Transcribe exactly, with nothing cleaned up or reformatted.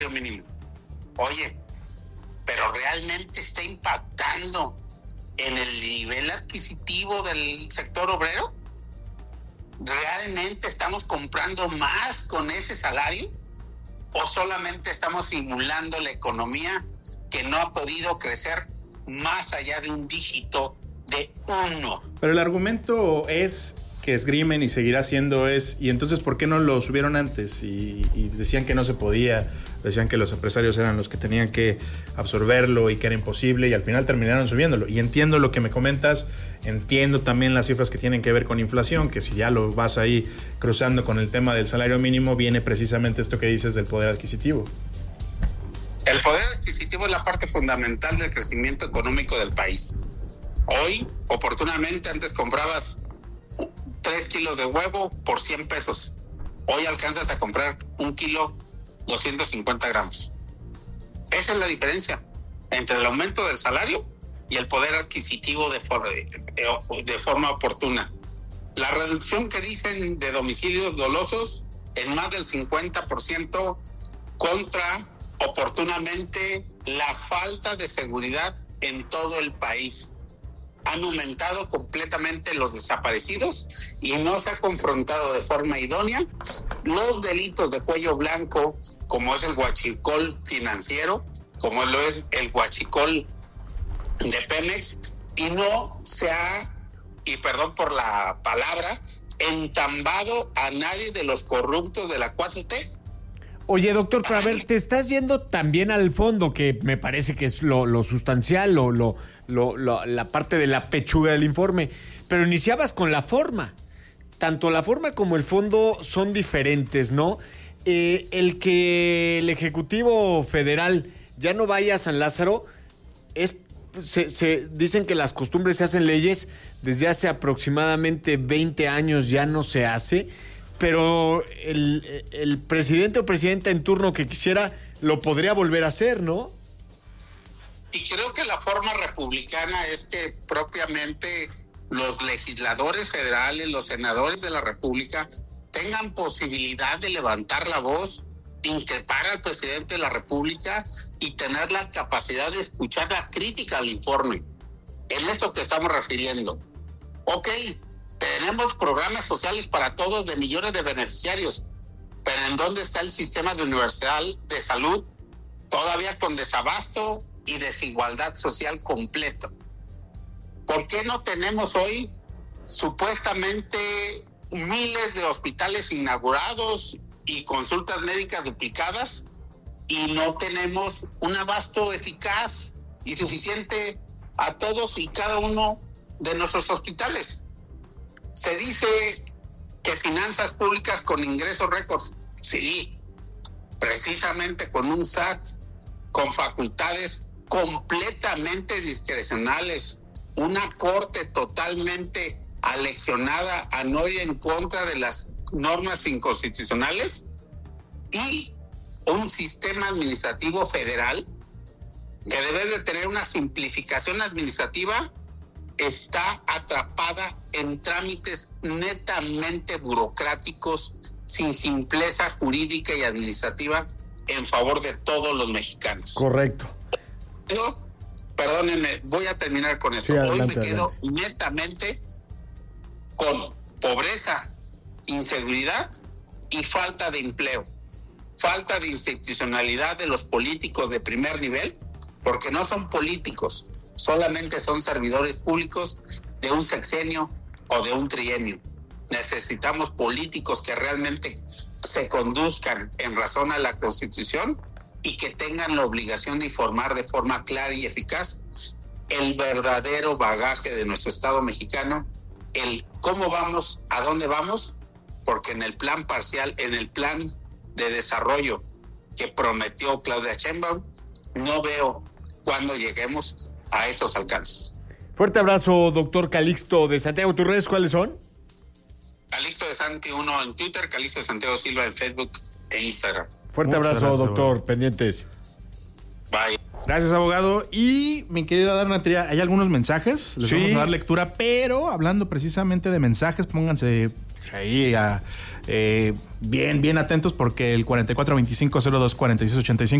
mínimo. Oye, pero realmente está impactando en el nivel adquisitivo del sector obrero. ¿Realmente estamos comprando más con ese salario? ¿O solamente estamos simulando la economía que no ha podido crecer más allá de un dígito de uno? Pero el argumento es que esgrimen y seguirá siendo es, y entonces ¿por qué no lo subieron antes? Y, y decían que no se podía, decían que los empresarios eran los que tenían que absorberlo y que era imposible, y al final terminaron subiéndolo. Y entiendo lo que me comentas, entiendo también las cifras que tienen que ver con inflación, que si ya lo vas ahí cruzando con el tema del salario mínimo, viene precisamente esto que dices del poder adquisitivo. El poder adquisitivo es la parte fundamental del crecimiento económico del país. Hoy, oportunamente, antes comprabas tres kilos de huevo por cien pesos. Hoy alcanzas a comprar un kilo doscientos cincuenta gramos. Esa es la diferencia entre el aumento del salario y el poder adquisitivo de, for- de forma oportuna. La reducción que dicen de domicilios dolosos en más del cincuenta por ciento contra oportunamente la falta de seguridad en todo el país. Han aumentado completamente los desaparecidos y no se ha confrontado de forma idónea los delitos de cuello blanco, como es el huachicol financiero, como lo es el huachicol de Pemex, y no se ha, y perdón por la palabra, entambado a nadie de los corruptos de la cuatro T. Oye, doctor, pero a ver, te estás yendo también al fondo, que me parece que es lo, lo sustancial, lo, lo, lo, lo, la parte de la pechuga del informe, pero iniciabas con la forma. Tanto la forma como el fondo son diferentes, ¿no? Eh, el que el Ejecutivo Federal ya no vaya a San Lázaro, es, se, se dicen que las costumbres se hacen leyes, desde hace aproximadamente veinte años ya no se hace. Pero el, el presidente o presidenta en turno que quisiera lo podría volver a hacer, ¿no? Y creo que la forma republicana es que propiamente los legisladores federales, los senadores de la República, tengan posibilidad de levantar la voz, increpar al presidente de la República y tener la capacidad de escuchar la crítica al informe. En esto que estamos refiriendo. Ok, tenemos programas sociales para todos de millones de beneficiarios, pero ¿en dónde está el sistema de universal de salud? Todavía con desabasto y desigualdad social completo. ¿Por qué no tenemos hoy supuestamente miles de hospitales inaugurados y consultas médicas duplicadas y no tenemos un abasto eficaz y suficiente a todos y cada uno de nuestros hospitales? Se dice que finanzas públicas con ingresos récords. Sí, precisamente con un S A T con facultades completamente discrecionales, una corte totalmente aleccionada a no ir en contra de las normas inconstitucionales y un sistema administrativo federal que debe de tener una simplificación administrativa, está atrapada en trámites netamente burocráticos, sin simpleza jurídica y administrativa en favor de todos los mexicanos. Correcto. No, perdónenme, voy a terminar con esto. Sí, adelante, Hoy me quedo adelante. netamente con pobreza, inseguridad y falta de empleo. Falta de institucionalidad de los políticos de primer nivel, porque no son políticos, solamente son servidores públicos de un sexenio o de un trienio. Necesitamos políticos que realmente se conduzcan en razón a la Constitución y que tengan la obligación de informar de forma clara y eficaz el verdadero bagaje de nuestro Estado mexicano, el cómo vamos, a dónde vamos, porque en el plan parcial, en el plan de desarrollo que prometió Claudia Sheinbaum, no veo cuándo lleguemos a esos alcances. Fuerte abrazo, doctor Calixto de Santiago. ¿Tus redes cuáles son? Calixto de Santi uno en Twitter, Calixto de Santiago Silva en Facebook e Instagram. Fuerte Muchas abrazo, gracias, doctor. abogado. Pendientes. Bye. Gracias, abogado. Y mi querida Dana Tria, hay algunos mensajes, les Sí. vamos a dar lectura, pero hablando precisamente de mensajes, pónganse pues ahí a, eh, bien, bien atentos porque el cuarenta y cuatro veinticinco cero dos cuarenta y seis ochenta y cinco